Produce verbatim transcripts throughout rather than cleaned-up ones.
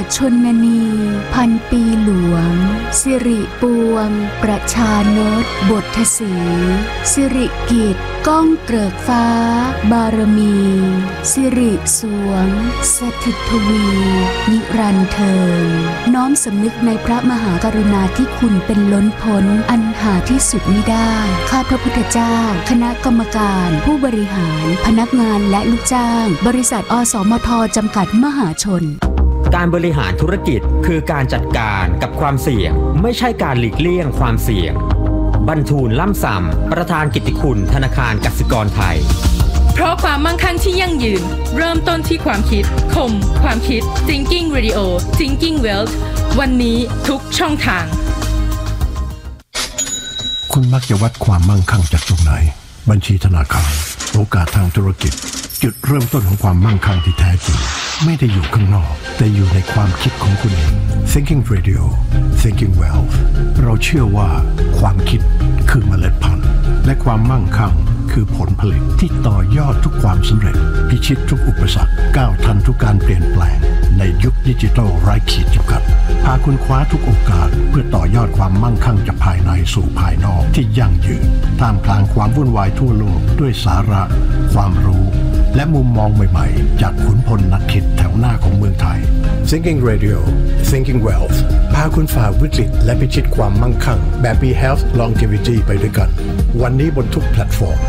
ชนนีพันปีหลวงสิริปวงประชานตบทสีสิริกิจก้องเกริกฟ้าบารมีสิริสวงสถิตทวีนิรันดร์เทินน้อมสำนึกในพระมหากรุณาธิคุณเป็นล้นพ้นอันหาที่สุดมิได้ข้าพระพุทธเจ้าคณะกรรมการผู้บริหารพนักงานและลูกจ้างบริษัทอสมทจำกัดมหาชนการบริหารธุรกิจคือการจัดการกับความเสี่ยงไม่ใช่การหลีกเลี่ยงความเสี่ยงบรรทูลล่ำซำประธานกิตติคุณธนาคารกสิกรไทยเพราะความมั่งคั่งที่ยั่งยืนเริ่มต้นที่ความคิดคมความคิด Thinking Radio Thinking Wealth วันนี้ทุกช่องทางคุณมักจะวัดความมั่งคั่งจากตรงไหนบัญชีธนาคารโอกาสทางธุรกิจจุดเริ่มต้นของความมั่งคั่งที่แท้จริงไม่ได้อยู่ข้างนอกแต่อยู่ในความคิดของคุณเอง Thinking Radio Thinking Wealth เราเชื่อว่าความคิดคือเมล็ดพันธุ์และความมั่งคั่งคือผลผลิตที่ต่อยอดทุกความสำเร็จพิชิตทุกอุปสรรคก้าวทันทุกการเปลี่ยนแปลงในยุคดิจิทัลไร้ขีดจำกัดพาคุณคว้าทุกโอกาสเพื่อต่อยอดความมั่งคั่งจากภายในสู่ภายนอกที่ยั่งยืนท่ามกลางความวุ่นวายทั่วโลกด้วยสาระความรู้และมุมมองใหม่ๆจากขุนพลนักคิดแถวหน้าของเมืองไทย Thinking Radio Thinking Wealth พาคุณฝ่าวิกฤตและพิชิตความมั่งคั่งแบบ Health Longevity ไปด้วยกันวันนี้บนทุกแพลตฟอร์ม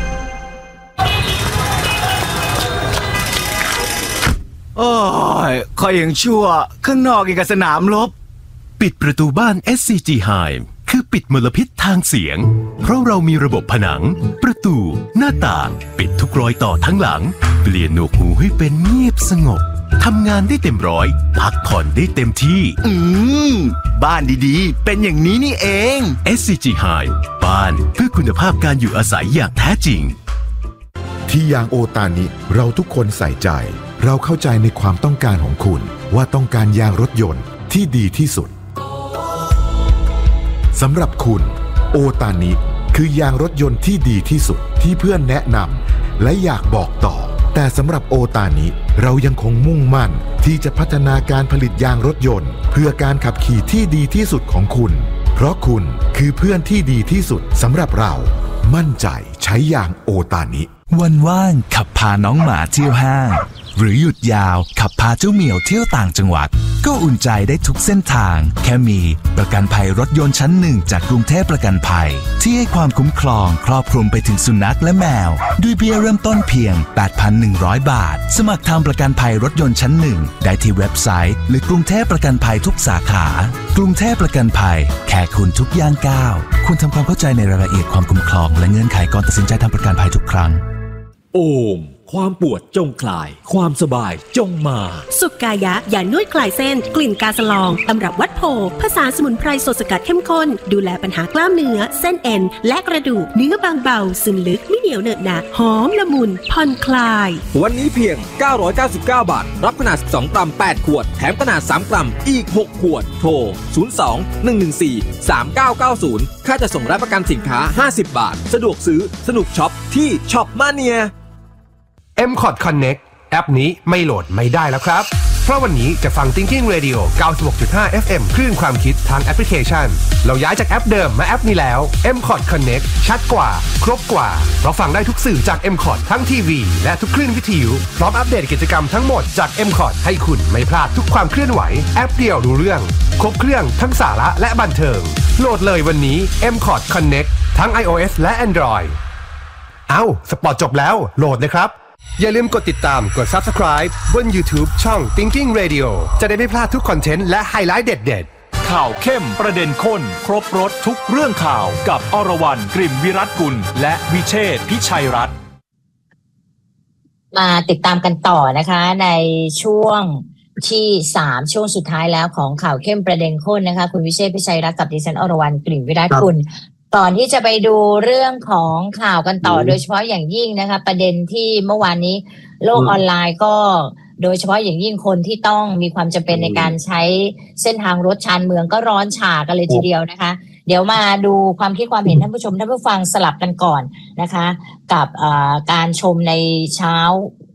โอ้ยคอยยังชั่วข้างนอกยังกับสนามรบปิดประตูบ้าน เอส ซี จี Hive คือปิดมลพิษทางเสียงเพราะเรามีระบบผนังประตูหน้าต่างปิดทุกรอยต่อทั้งหลังเปลี่ยนหนวกหูให้เป็นเงียบสงบทำงานได้เต็มร้อยพักผ่อนได้เต็มที่อืมบ้านดีๆเป็นอย่างนี้นี่เองเอส ซี จี Hive บ้านเพื่อคุณภาพการอยู่อาศัยอย่างแท้จริงที่ยางโอตานิเราทุกคนใส่ใจเราเข้าใจในความต้องการของคุณว่าต้องการยางรถยนต์ที่ดีที่สุดสำหรับคุณโอตานิคือยางรถยนต์ที่ดีที่สุดที่เพื่อนแนะนำและอยากบอกต่อแต่สำหรับโอตานิเรายังคงมุ่งมั่นที่จะพัฒนาการผลิตยางรถยนต์เพื่อการขับขี่ที่ดีที่สุดของคุณเพราะคุณคือเพื่อนที่ดีที่สุดสำหรับเรามั่นใจใช้ยางโอตานิวันว่างขับพาน้องหมาเที่ยวห้างหรือหยุดยาวขับพาเจ้าเหมียวเที่ยวต่างจังหวัดก็อุ่นใจได้ทุกเส้นทางแค่มีประกันภัยรถยนต์ชั้นหนึ่งจากกรุงเทพประกันภัยที่ให้ความคุ้มครองครอบคลุมไปถึงสุนัขและแมวด้วยเบี้ยเริ่มต้นเพียง แปดพันหนึ่งร้อย บาทสมัครทำประกันภัยรถยนต์ชั้นหนึ่งได้ที่เว็บไซต์หรือกรุงเทพประกันภัยทุกสาขากรุงเทพประกันภัยแค่คุณทุกย่างก้าวคุณทำความเข้าใจในรายละเอียดความคุ้มครองและเงื่อนไขก่อนตัดสินใจทำประกันภัยทุกครั้งโอมความปวดจงคลายความสบายจงมาสุกายะยานวดคลายเส้นกลิ่นกาสลองตำรับวัดโพผสานสมุนไพรสดสกัดเข้มข้นดูแลปัญหากล้ามเนื้อเส้นเอ็นและกระดูกเนื้อบางเบาซึมลึกไม่เหนียวเหนอะหนะหอมละมุนผ่อนคลายวันนี้เพียงเก้าร้อยเก้าสิบเก้าบาทรับขนาดสิบสองกรัมแปดขวดแถมขนาดสามกรัมอีกหกขวดโทรศูนย์ สอง หนึ่ง หนึ่ง สี่ สาม เก้า เก้า ศูนย์ค่าจะส่งรับประกันสินค้าห้าสิบบาทสะดวกซื้อสนุกช็อปที่ช็อปมาเนียเอ็ม คอร์ด Connect แอปนี้ไม่โหลดไม่ได้แล้วครับเพราะวันนี้จะฟัง Thinking Radio เก้าสิบหกจุดห้า เอฟ เอ็ม คลื่นความคิดทางแอปพลิเคชันเราย้ายจากแอปเดิมมาแอปนี้แล้ว เอ็ม คอร์ด Connect ชัดกว่าครบกว่าเราฟังได้ทุกสื่อจาก เอ็ม คอร์ด ทั้งทีวีและทุกคลื่นวิทยุพร้อมอัปเดตกิจกรรมทั้งหมดจาก เอ็ม คอร์ด ให้คุณไม่พลาดทุกความเคลื่อนไหวแอปเดียวรู้เรื่องครบเครื่องทั้งสาระและบันเทิงโหลดเลยวันนี้ เอ็ม คอร์ด Connect ทั้ง iOS และ Android เอ้าสปอร์ตจบแล้วโหลดนะครับอย่าลืมกดติดตามกด Subscribe บน YouTube ช่อง Thinking Radio จะได้ไม่พลาดทุกคอนเทนต์และไฮไลท์เด็ดๆข่าวเข้มประเด็นข้นครบรสทุกเรื่องข่าวกับอรวรรณ กลิ่นวิรัตกุลและวิเชษฐ์พิชัยรัตน์มาติดตามกันต่อนะคะในช่วงที่สามช่วงสุดท้ายแล้วของข่าวเข้มประเด็นข้นนะคะคุณวิเชษฐ์พิชัยรัตน์กับดิฉันอรวรรณ กลิ่นวิรัตกุลก่อนที่จะไปดูเรื่องของข่าวกันต่อโดยเฉพาะอย่างยิ่งนะคะประเด็นที่เมื่อวานนี้โลกออนไลน์ก็โดยเฉพาะอย่างยิ่งคนที่ต้องมีความจำเป็นในการใช้เส้นทางรถชานเมืองก็ร้อนฉากันเลยทีเดียวนะคะเดี๋ยวมาดูความคิดความเห็นท่านผู้ชมท่านผู้ฟังสลับกันก่อนนะคะกับการชมในเช้า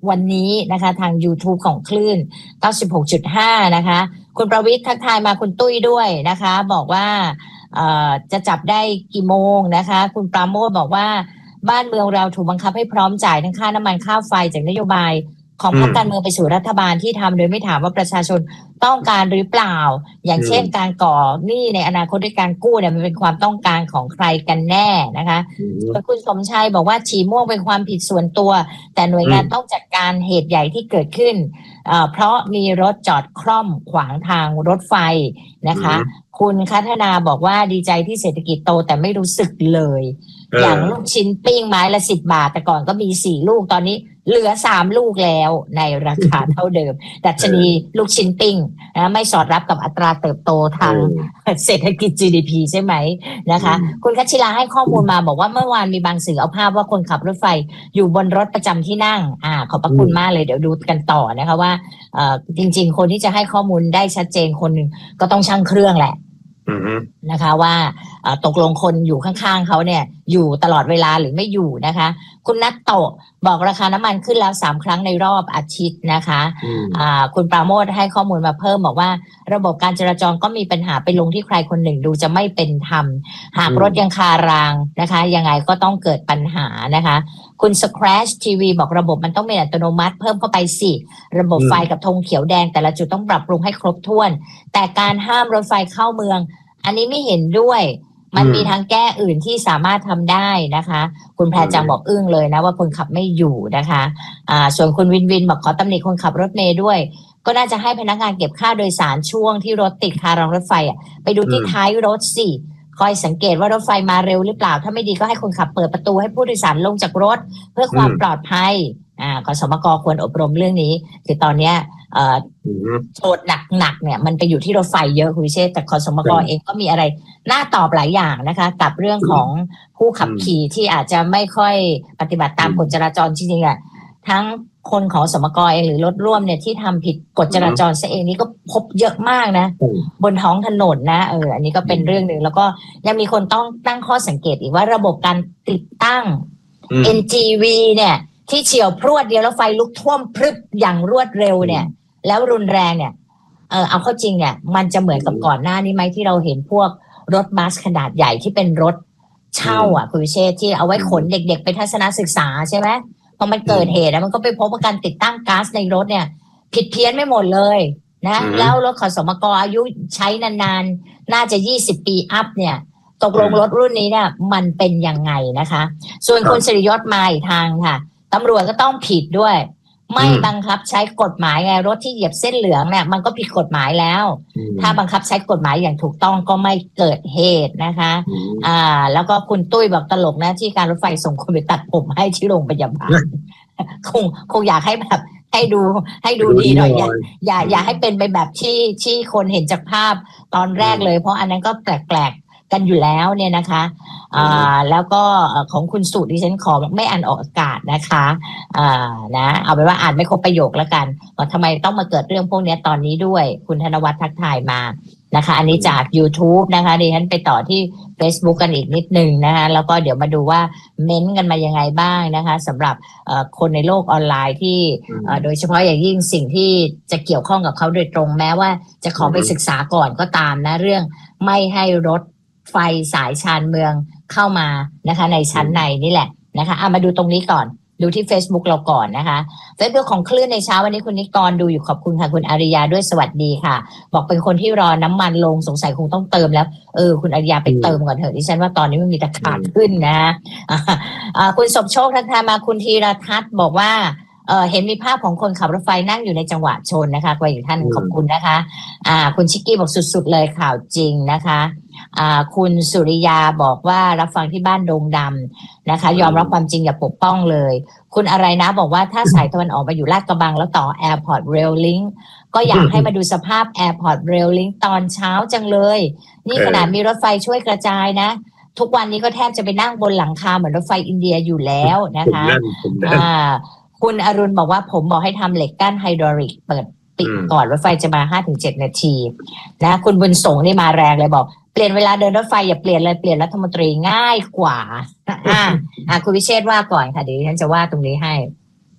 วันนี้นะคะทาง YouTube ของคลื่น เก้าสิบหกจุดห้า นะคะคุณประวิทย์ทักทายมาคุณตุ้ยด้วยนะคะบอกว่าเอ่อจะจับได้กี่โมงนะคะคุณปราโมทบอกว่าบ้านเมืองเราถูกบังคับให้พร้อมจ่ายทั้งค่าน้ำมันค่าไฟจากนโยบายของพรรคการเมืองไปสู่รัฐบาลที่ทำโดยไม่ถามว่าประชาชนต้องการหรือเปล่าอย่างเช่นการก่อหนี้ในอนาคตด้วยการกู้เนี่ยมันเป็นความต้องการของใครกันแน่นะคะคุณสมชัยบอกว่าฉี่ม่วงเป็นความผิดส่วนตัวแต่หน่วยงานต้องจัดการเหตุใหญ่ที่เกิดขึ้นเพราะมีรถจอดคล่อมขวางทางรถไฟนะคะคุณคัฒนาบอกว่าดีใจที่เศรษฐกิจโตแต่ไม่รู้สึกเลยอย่างลูกชิ้นปิ้งไม้ละสิบบาทแต่ก่อนก็มีสี่ลูกตอนนี้เหลือสามลูกแล้วในราคาเท่าเดิมดัชนีลูกชิ้นปิ้งนะไม่สอดรับกับอัตราเติบโตทางเศรษฐกิจ จี ดี พี ใช่ไหมนะคะคุณคัชชิลาให้ข้อมูลมาบอกว่าเมื่อวานมีบางสื่อเอาภาพว่าคนขับรถไฟอยู่บนรถประจำที่นั่งอ่าขอบพระคุณมากเลยเดี๋ยวดูกันต่อนะคะว่าเอ่อจริงๆคนที่จะให้ข้อมูลได้ชัดเจนคนหนึ่งก็ต้องช่างเครื่องแหละนะคะว่าตกลงคนอยู่ข้างๆเขาเนี่ยอยู่ตลอดเวลาหรือไม่อยู่นะคะคุณนัทโตะบอกราคาน้ำมันขึ้นแล้วสามครั้งในรอบอาทิตย์นะคะคุณปราโมทให้ข้อมูลมาเพิ่มบอกว่าระบบการจราจรก็มีปัญหาไปลงที่ใครคนหนึ่งดูจะไม่เป็นธรรมหากรถยังคารางนะคะยังไงก็ต้องเกิดปัญหานะคะคุณ Scratch ที วี บอกระบบมันต้องเป็นอัตโนมัติเพิ่มเข้าไปสิระบบไฟกับธงเขียวแดงแต่ละจุดต้องปรับปรุงให้ครบถ้วนแต่การห้ามรถไฟเข้าเมืองอันนี้ไม่เห็นด้วยมันมีทางแก้อื่นที่สามารถทำได้นะคะคุณแพรจังบอกอึ้งเลยนะว่าคนขับไม่อยู่นะคะอ่าส่วนคุณวินวินบอกขอตำหนิคนขับรถเมล์ด้วยก็น่าจะให้พนักงานเก็บค่าโดยสารช่วงที่รถติดคารางรถไฟอ่ะไปดูที่ท้ายรถสิคอยสังเกตว่ารถไฟมาเร็วหรือเปล่าถ้าไม่ดีก็ให้คนขับเปิดประตูให้ผู้โดยสารลงจากรถเพื่อความปลอดภัยอ่าขสมกควรอบรมเรื่องนี้คือตอนเนี้ยเอ่อโทษหนักๆเนี่ยมันไปอยู่ที่รถไฟเยอะคุณวิเชษแต่ขสมกเองก็มีอะไรน่าตอบหลายอย่างนะคะกับเรื่องของผู้ขับขี่ที่อาจจะไม่ค่อยปฏิบัติตามกฎจราจรจริงๆอ่ะทั้งคนของสมกเองหรือรถร่วมเนี่ยที่ทำผิดกฎจราจรซะเองนี่ก็พบเยอะมากนะบนท้องถนนนะเอออันนี้ก็เป็นเรื่องหนึ่งแล้วก็ยังมีคนต้องตั้งข้อสังเกตอีกว่าระบบการติดตั้ง เอ็น จี วี เนี่ยที่เฉียวพรวดเดียวแล้วไฟลุกท่วมพรึบอย่างรวดเร็วเนี่ยแล้วรุนแรงเนี่ยเออเอาเข้าจริงเนี่ยมันจะเหมือนกับก่อนหน้านี้ไหมที่เราเห็นพวกรถบัสขนาดใหญ่ที่เป็นรถเช่าอ่ะคุณวิเชษที่เอาไว้ขนเด็กๆไปทัศนศึกษาใช่ไหมพอมันเกิดเหตุแล้วมันก็ไปพบว่าการติดตั้งก๊าซในรถเนี่ยผิดเพี้ยนไม่หมดเลยนะแล้วรถขสมกอายุใช้นานๆน่าจะยี่สิบปีอัพเนี่ยตกลงรถรุ่นนี้เนี่ยมันเป็นยังไงนะคะส่วนคุณสิริยศมาอีกทางค่ะตำรวจก็ต้องผิดด้วยไม่บังคับใช้กฎหมายไงรถที่เหยียบเส้นเหลืองเนี่ยมันก็ผิดกฎหมายแล้วถ้าบังคับใช้กฎหมายอย่างถูกต้องก็ไม่เกิดเหตุนะคะอ่าแล้วก็คุณตุ้ยบอกตลกนะที่การรถไฟส่งคนไปตัดผมให้ที่โรงพยาบาลคงคงอยากให้แบบให้ดูให้ดูดีหน่อยอย่าอย่าอย่าให้เป็นไปแบบที่ที่คนเห็นจากภาพตอนแรกเลยเพราะอันนั้นก็แปลกๆกันอยู่แล้วเนี่ยนะคะอ่าแล้วก็ของคุณสุดิฉันขอไม่อ่านออกอากาศนะคะอ่านะเอาไปว่าอ่านไม่ครบประโยคแล้วกันว่าทำไมต้องมาเกิดเรื่องพวกนี้ตอนนี้ด้วยคุณธนวัฒน์ทักทายมานะคะอันนี้จาก YouTube นะคะดิฉันไปต่อที่ Facebook กันอีกนิดนึงนะคะแล้วก็เดี๋ยวมาดูว่าเม้นต์กันมายังไงบ้างนะคะสำหรับคนในโลกออนไลน์ที่โดยเฉพาะอย่างยิ่งสิ่งที่จะเกี่ยวข้องกับเขาโดยตรงแม้ว่าจะขอไปศึกษาก่อนก็ตามนะเรื่องไม่ให้รถไฟสายชานเมืองเข้ามานะคะในชั้นในนี่แหละนะคะเอามาดูตรงนี้ก่อนดูที่ Facebook เราก่อนนะคะ Facebook ของคลื่นในเช้าวันนี้คุณนิกรดูอยู่ขอบคุณค่ะคุณอาริยาด้วยสวัสดีค่ะบอกเป็นคนที่รอน้ำมันลงสงสัยคงต้องเติมแล้วเออคุณอาริยาไปเติมก่อนเถอะดิฉันว่าตอนนี้มันมีแต่ขาดขึ้นนะอ่าคุณสมโชคทักทายมาคุณธีรทัศน์บอกว่าเออเห็นมีภาพของคนขับรถไฟนั่งอยู่ในจังหวะชนนะคะก็อีกท่านขอบคุณนะคะอ่าคุณชิกกี้บอกสุดๆเลยข่าวจริงนะคะอ่าคุณสุริยาบอกว่ารับฟังที่บ้านดงดำนะคะยอมรับความจริงอย่าปกป้องเลยคุณอะไรนะบอกว่าถ้าสายตะวันออกมาอยู่ลาดกระบังแล้วต่อ Airport Rail Link ก็อยากให้มาดูสภาพ Airport Rail Link ตอนเช้าจังเลยนี่ขนาดมีรถไฟช่วยกระจายนะทุกวันนี้ก็แทบจะไปนั่งบนหลังคาเหมือนรถไฟอินเดียอยู่แล้วนะคะอ่าคุณอรุณบอกว่าผมบอกให้ทำเหล็กกั้นไฮดรอลิกเปิดปิดก่อนรถไฟจะมา ห้าถึงเจ็ด นาทีนะคุณบุญสงนี่มาแรงเลยบอกเปลี่ยนเวลาเดินรถไฟอย่าเปลี่ยนเลยเปลี่ยนรัฐมนตรีง่ายกว่าอ่าอ่าคุณวิเชษฐ์ว่าก่อนค่ะเดี๋ยวฉันจะว่าตรงนี้ให้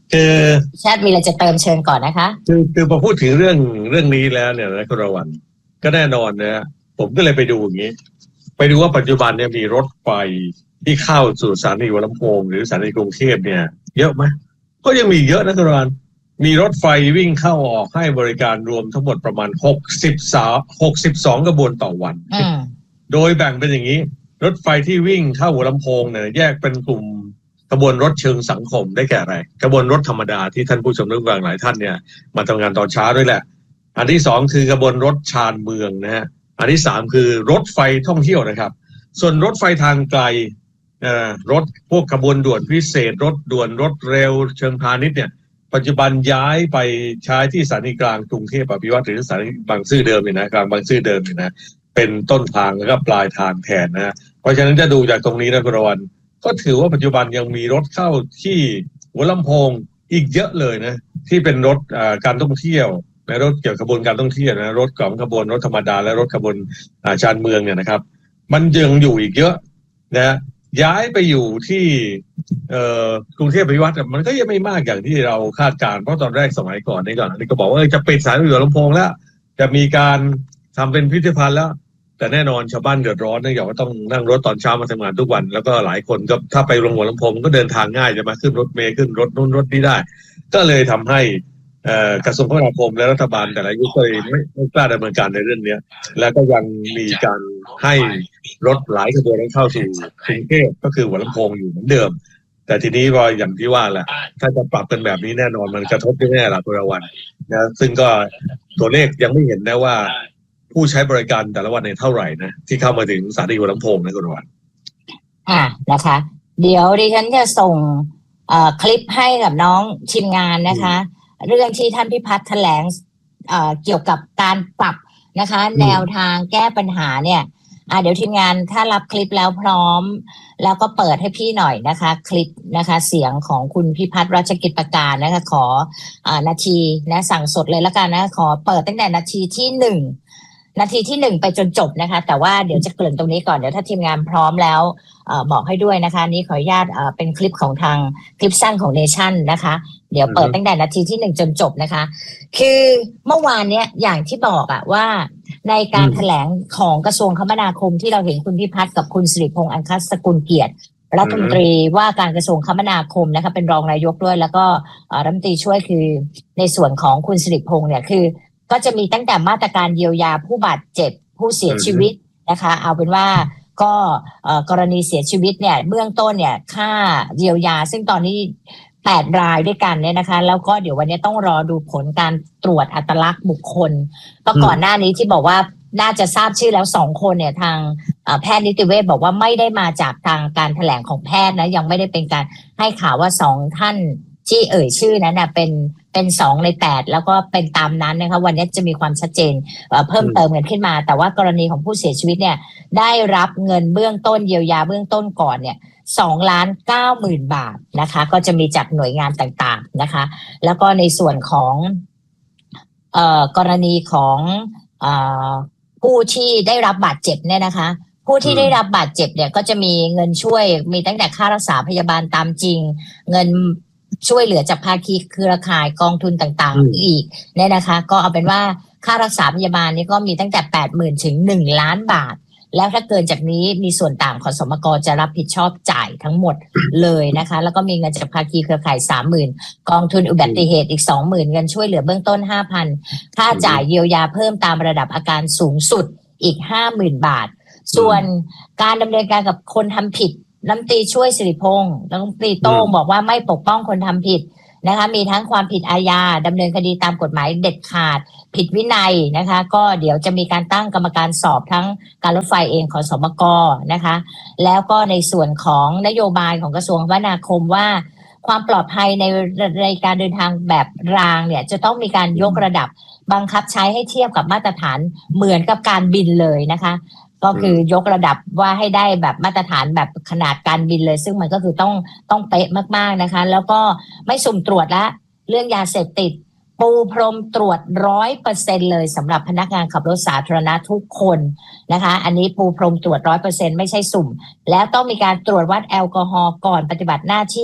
คือชาติมีอะไรจะเติมเชิญก่อนนะคะคือคือพอพูดถึงเรื่องเรื่องนี้แล้วเนี่ยนะคุณรวันก็แน่นอนนะผมก็เลยไปดูอย่างนี้ไปดูว่าปัจจุบันเนี่ยมีรถไฟที่เข้าสู่สถานีหัวลำโพงหรือสถานีกรุงเทพเนี่ยเยอะไหมก็ยังมีเยอะนะคุณรวันมีรถไฟวิ่งเข้าออกให้บริการรวมทั้งหมดประมาณหกสิบสาม หกสิบสองขบวนต่อวันโดยแบ่งเป็นอย่างนี้รถไฟที่วิ่งเข้าหัวลำโพงเนี่ยแยกเป็นกลุ่มขบวนรถเชิงสังคมได้แก่อะไรขบวนรถธรรมดาที่ท่านผู้ชมทุกท่านหลายท่านเนี่ยมาทำงานตอนเช้าด้วยแหละอันที่สองคือขบวนรถชานเมืองนะฮะอันที่สามคือรถไฟท่องเที่ยวนะครับส่วนรถไฟทางไกลรถพวกขบวนด่วนพิเศษรถด่วนรถเร็วเชิงพาณิชย์เนี่ยปัจจุบันย้ายไปใช้ที่สถานีกลางกรุงเทพอภิวัตรหรือสถานีบางซื่อเดิมเนี่ยนะกลางบางซื่อเดิมเนี่ยนะเป็นต้นทางแล้วก็ปลายทางแทนนะเพราะฉะนั้นจะดูจากตรงนี้นะคุณรวันก็ถือว่าปัจจุบันยังมีรถเข้าที่หัวลำโพงอีกเยอะเลยนะที่เป็นรถการท่องเที่ยวนะรถเกี่ยวกับขบวนการท่องเที่ยวนะรถของขบวนรถธรรมดาและรถขบวนชานเมืองเนี่ยนะครับมันยังอยู่อีกเยอะนะย้ายไปอยู่ที่กรุงเทพอภิวัตรมันก็ยังไม่มากอย่างที่เราคาดการณ์เพราะตอนแรกสมัยก่อนนี่ก่อนนี่ก็บอกว่าจะปิดสถานีหัวลำโพงแล้วจะมีการทำเป็นพิพิธภัณฑ์แล้วแต่แน่นอนชาวบ้านเดือดร้อนเนื่องจากว่าต้องนั่งรถตอนเช้ามาทำงานทุกวันแล้วก็หลายคนก็ถ้าไปลงหัวลำโพงก็เดินทางง่ายจะมาขึ้นรถเมล์ขึ้นรถนู้นรถนี้ได้ก็เลยทำให้กระทรวงคมนาคมและรัฐบาลแต่ละยุคก็เลยไม่ไม่กล้าดำเนินการในเรื่องนี้แล้วก็ยังมีการให้รถหลายขบวนนั้นเข้าสู่กรุงเทพก็คือหัวลำโพงอยู่เหมือนเดิมแต่ทีนี้ว่าอย่างที่ว่าแหละถ้าจะปรับกันแบบนี้แน่นอนมันกระทบแน่ๆล่ะคุณรวันนะซึ่งก็ตัวเลขยังไม่เห็นนะว่าผู้ใช้บริการแต่ละวันในเท่าไหร่นะที่เข้ามาถึงสถานีหัวลำโพงนะคุณรวันอ่านะคะเดี๋ยวดิฉันจะส่งคลิปให้กับน้องทีมงานนะคะเรื่องที่ท่านพิพัฒน์แถลงเอ่อเกี่ยวกับการปรับนะคะแนวทางแก้ปัญหาเนี่ยอ่าเดี๋ยวทีมงานถ้ารับคลิปแล้วพร้อมแล้วก็เปิดให้พี่หน่อยนะคะคลิปนะคะเสียงของคุณพิพัฒน์รัชกิจประการนะคะขออ่านาทีนะสั่งสดเลยแล้วกันนะขอเปิดตั้งแต่นาทีที่หนึ่งนาทีที่หนึ่งไปจนจบนะคะแต่ว่าเดี๋ยวจะเกริ่นตรงนี้ก่อนเดี๋ยวถ้าทีมงานพร้อมแล้วเอ่อบอกให้ด้วยนะคะนี้ขออนุญาตเอ่อเป็นคลิปของทางคลิปสั้นของเนชั่นนะคะเดี๋ยวเปิดตั้งแต่นาทีที่หนึ่งจนจบนะคะคือเมื่อวานเนี้ยอย่างที่บอกอะว่าในการแถลงของกระทรวงคมนาคมที่เราเห็นคุณพิพัฒน์กับคุณสิริพงษ์อังคสกุลเกียรติรัฐมนตรีว่าการกระทรวงคมนาคมนะคะเป็นรองนายกด้วยแล้วก็รัฐมนตรีช่วยคือในส่วนของคุณสิริพงษ์เนี่ยคือก็จะมีตั้งแต่มาตรการเยียวยาผู้บาดเจ็บผู้เสียชีวิตนะคะเอาเป็นว่าก็กรณีเสียชีวิตเนี่ยเบื้องต้นเนี่ยค่าเยียวยาซึ่งตอนนี้แปดรายด้วยกันเนี่ยนะคะแล้วก็เดี๋ยววันนี้ต้องรอดูผลการตรวจอัตลักษณ์บุคคลก็ก่อนหน้านี้ที่บอกว่าน่าจะทราบชื่อแล้วสองคนเนี่ยทางแพทย์นิติเวชบอกว่าไม่ได้มาจากทางการแถลงของแพทย์นะยังไม่ได้เป็นการให้ข่าวว่าสองท่านที่เอ่ยชื่อนั้นนะเป็นเป็นสองในแปดแล้วก็เป็นตามนั้นนะคะวันนี้จะมีความชัดเจนเพิ่มเติมกันขึ้นมาแต่ว่ากรณีของผู้เสียชีวิตเนี่ยได้รับเงินเบื้องต้นเยียวยาเบื้องต้นก่อนเนี่ยสองล้านเก้าหมื่นบาทนะคะก็จะมีจากหน่วยงานต่างๆนะคะแล้วก็ในส่วนของเอ่อกรณีของเอ่อผู้ที่ได้รับบาดเจ็บเนี่ยนะคะผู้ที่ได้รับบาดเจ็บเนี่ยก็จะมีเงินช่วยมีตั้งแต่ค่ารักษาพยาบาลตามจริงเงินช่วยเหลือจากภาคีเครือข่ายกองทุนต่างๆอีกเนี่ยนะคะก็เอาเป็นว่าค่ารักษาพยาบาลนี่ก็มีตั้งแต่ แปดหมื่น ถึงหนึ่งล้านบาทแล้วถ้าเกินจากนี้มีส่วนต่างของสมกจะรับผิดชอบจ่ายทั้งหมดเลยนะคะแล้วก็มีเงินจากภาคีเครือข่าย สามหมื่น กองทุนอุบัติเหตุอีก สองหมื่น เงินช่วยเหลือเบื้องต้น ห้าพัน ค่าจ่ายเยียวยาเพิ่มตามระดับอาการสูงสุดอีก ห้าหมื่น บาทส่วนการดำเนินการกับคนทำผิดรัฐมนตรีช่วยสิริพงษ์รัฐมนตรีโต้งบอกว่าไม่ปกป้องคนทำผิดนะคะมีทั้งความผิดอาญาดำเนินคดีตามกฎหมายเด็ดขาดผิดวินัยนะคะก็เดี๋ยวจะมีการตั้งกรรมการสอบทั้งการรถไฟเองของสมกนะคะแล้วก็ในส่วนของนโยบายของกระทรวงคมนาคมว่าความปลอดภัยในในการเดินทางแบบรางเนี่ยจะต้องมีการยกระดับบังคับใช้ให้เทียบกับมาตรฐานเหมือนกับการบินเลยนะคะก็คือยกระดับว่าให้ได้แบบมาตรฐานแบบขนาดการบินเลยซึ่งมันก็คือต้องต้องเป๊ะมากๆนะคะแล้วก็ไม่สุ่มตรวจละเรื่องยาเสพติดปูพรมตรวจ ร้อยเปอร์เซ็นต์ เลยสำหรับพนักงานขับรถสาธารณะทุกคนนะคะอันนี้ปูพรมตรวจ ร้อยเปอร์เซ็นต์ ไม่ใช่สุ่มแล้วต้องมีการตรวจวัดแอลกอฮอล์ก่อนปฏิบัติหน้าที่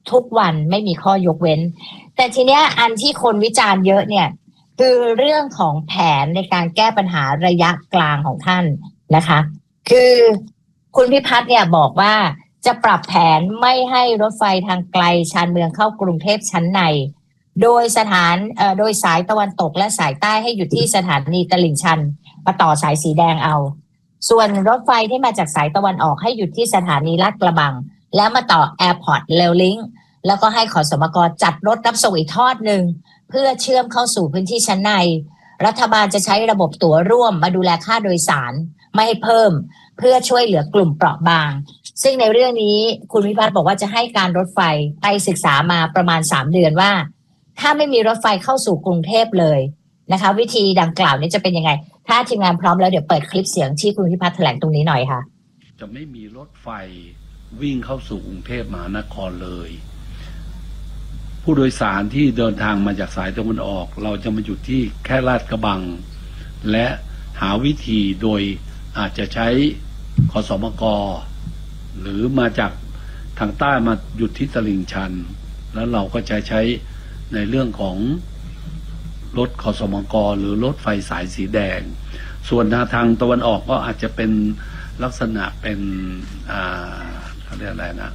ทุกวันไม่มีข้อยกเว้นแต่ทีเนี้ยอันที่คนวิจารณ์เยอะเนี่ยคือเรื่องของแผนในการแก้ปัญหาระยะกลางของท่านนะคะคือคุณพิพัฒน์เนี่ยบอกว่าจะปรับแผนไม่ให้รถไฟทางไกลชานเมืองเข้ากรุงเทพชั้นในโดยสถานเอ่อโดยสายตะวันตกและสายใต้ให้หยุดที่สถานีตลิ่งชันมาต่อสายสีแดงเอาส่วนรถไฟที่มาจากสายตะวันออกให้หยุดที่สถานีลาดกระบังแล้วมาต่อแอร์พอร์ตเรลลิงก์แล้วก็ให้ขสมกจัดรถรับส่งอีกทอดหนึ่งเพื่อเชื่อมเข้าสู่พื้นที่ชั้นในรัฐบาลจะใช้ระบบตั๋วร่วมมาดูแลค่าโดยสารไม่ให้เพิ่มเพื่อช่วยเหลือกลุ่มเปราะบางซึ่งในเรื่องนี้คุณวิพัฒน์บอกว่าจะให้การรถไฟไปศึกษามาประมาณสามเดือนว่าถ้าไม่มีรถไฟเข้าสู่กรุงเทพเลยนะคะวิธีดังกล่าวนี้จะเป็นยังไงถ้าทีมงานพร้อมแล้วเดี๋ยวเปิดคลิปเสียงที่คุณวิพัฒน์แถลงตรงนี้หน่อยค่ะจะไม่มีรถไฟวิ่งเข้าสู่กรุงเทพมหานครเลยผู้โดยสารที่เดินทางมาจากสายตะวันออกเราจะมาหยุดที่แค่ลาดกระบังและหาวิธีโดยอาจจะใช้ขสมกหรือมาจากทางใต้มาหยุดที่ตลิ่งชันแล้วเราก็จะใช้ในเรื่องของรถขสมกหรือรถไฟสายสีแดงส่วนทางตะวันออกก็อาจจะเป็นลักษณะเป็นอ่าเขาเรียกอะไรนะ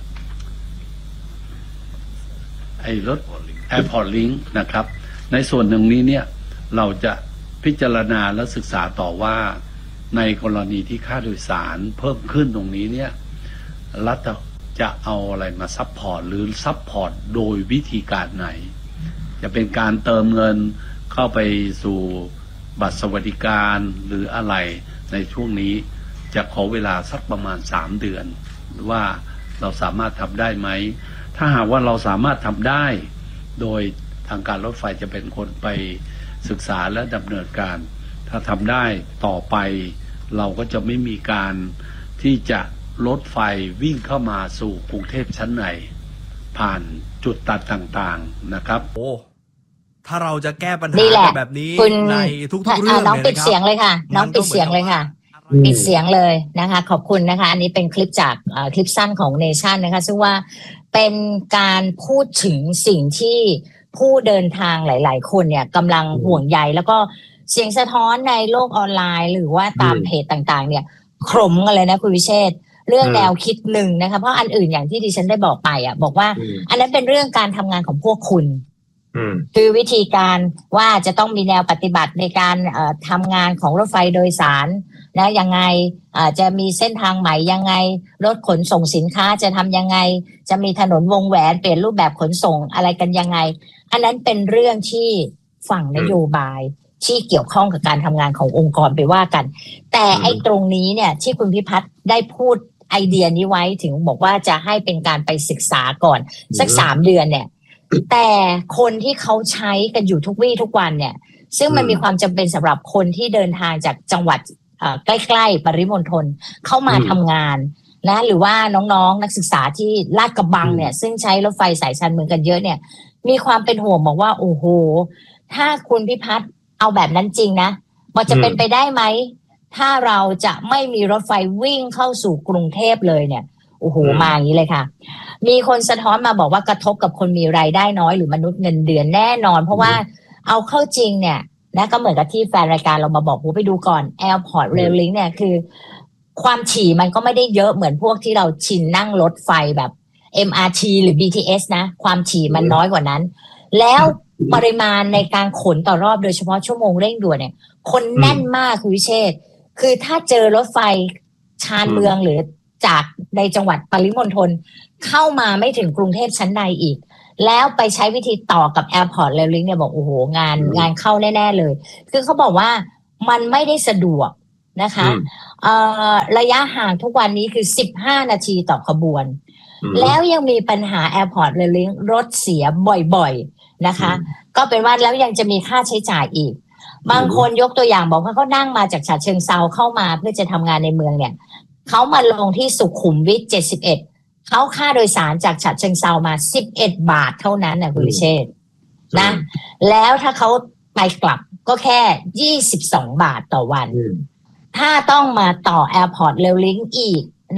ไอ้รถ Airport Link นะครับในส่วนหนึ่งนี้เนี่ยเราจะพิจารณาและศึกษาต่อว่าในกรณีที่ค่าโดยสารเพิ่มขึ้นตรงนี้เนี่ยรัฐจะเอาอะไรมาซัพพอร์ตหรือซัพพอร์ตโดยวิธีการไหนจะเป็นการเติมเงินเข้าไปสู่บัตรสวัสดิการหรืออะไรในช่วงนี้จะขอเวลาสักประมาณสามเดือนว่าเราสามารถทำได้ไหมถ้าหากว่าเราสามารถทำได้โดยทางการรถไฟจะเป็นคนไปศึกษาและดำเนินการถ้าทำได้ต่อไปเราก็จะไม่มีการที่จะรถไฟวิ่งเข้ามาสู่กรุงเทพชั้นในผ่านจุดตัดต่างๆนะครับโอ้ถ้าเราจะแก้ปัญหาแบบนี้ในทุกๆเรื่องน้องปิดเสียงเลยค่ะน้องปิดเสียงเลยค่ะปิดเสียงเลยนะคะขอบคุณนะคะอันนี้เป็นคลิปจากคลิปสั้นของเนชั่นนะคะซึ่งว่าเป็นการพูดถึงสิ่งที่ผู้เดินทางหลายๆคนเนี่ยกำลังห่วงใยแล้วก็เสียงสะท้อนในโลกออนไลน์หรือว่าตามเพจต่างๆเนี่ยขมกันเลยนะคุณวิเชษฐ์เรื่องแนวคิดหนึ่งนะคะเพราะอันอื่นอย่างที่ดิฉันได้บอกไปอ่ะบอกว่าอันนั้นเป็นเรื่องการทำงานของพวกคุณคือวิธีการว่าจะต้องมีแนวปฏิบัติในการทำงานของรถไฟโดยสารนะยังไงจะมีเส้นทางใหม่ยังไงรถขนส่งสินค้าจะทำยังไงจะมีถนนวงแหวนเปลี่ยนรูปแบบขนส่งอะไรกันยังไงอันนั้นเป็นเรื่องที่ฝั่งนโยบายที่เกี่ยวข้องกับการทำงานขององค์กรไปว่ากันแต่ไอ้ตรงนี้เนี่ยที่คุณพิพัฒน์ได้พูดไอเดียนี้ไว้ถึงบอกว่าจะให้เป็นการไปศึกษาก่อนสักสามเดือนเนี่ยแต่คนที่เขาใช้กันอยู่ทุกวี่ทุกวันเนี่ยซึ่งมันมีความจำเป็นสำหรับคนที่เดินทางจากจังหวัดใกล้ๆปริมณฑลเข้ามาทำงานนะหรือว่าน้องๆนักศึกษาที่ลาดกระบังเนี่ยซึ่งใช้รถไฟสายชานเมืองกันเยอะเนี่ยมีความเป็นห่วงบอกว่าโอ้โหถ้าคุณพิพัฒน์เอาแบบนั้นจริงนะมันจะเป็นไปได้ไหมถ้าเราจะไม่มีรถไฟวิ่งเข้าสู่กรุงเทพเลยเนี่ยโอ้โหมาอย่างนี้เลยค่ะมีคนสะท้อนมาบอกว่ากระทบกับคนมีรายได้น้อยหรือมนุษย์เงินเดือนแน่นอนเพราะว่าเอาเข้าจริงเนี่ยนะก็เหมือนกับที่แฟนรายการเรามาบอกว่าไปดูก่อน Airport Rail Link เนี่ยคือความถี่มันก็ไม่ได้เยอะเหมือนพวกที่เราชินนั่งรถไฟแบบ เอ็ม อาร์ ที หรือ บี ที เอส นะความถี่มันน้อยกว่านั้นแล้วปริมาณในการขนต่อรอบโดยเฉพาะชั่วโมงเร่งด่วนเนี่ยคนแน่นมากคุณวิเชษฐ์คือถ้าเจอรถไฟชานเมืองหรือจากในจังหวัดปริมณฑลเข้ามาไม่ถึงกรุงเทพชั้นในอีกแล้วไปใช้วิธีต่อกับ Airport Rail Link เนี่ยบอกโอ้โหงานงานเข้าแน่ๆเลยคือเขาบอกว่ามันไม่ได้สะดวกนะคะระยะห่างทุกวันนี้คือสิบห้านาทีต่อขบวนแล้วยังมีปัญหา Airport Rail Link รถเสียบ่อยๆนะคะก็เป็นว่าแล้วยังจะมีค่าใช้จ่ายอีกบางคนยกตัวอย่างบอกว่าเขานั่งมาจากฉะเชิงเทราเข้ามาเพื่อจะทำงานในเมืองเนี่ยเขามาลงที่สุขุมวิทเจ็ดสิบเอ็ดเขาค่าโดยสารจากฉะเชิงเทรามาสิบเอ็ดบาทเท่านั้นนะคุณวิเชษฐ์นะแล้วถ้าเขาไปกลับก็แค่ยี่สิบสองบาทต่อวันถ้าต้องมาต่อ Airport Rail Link อีกนะ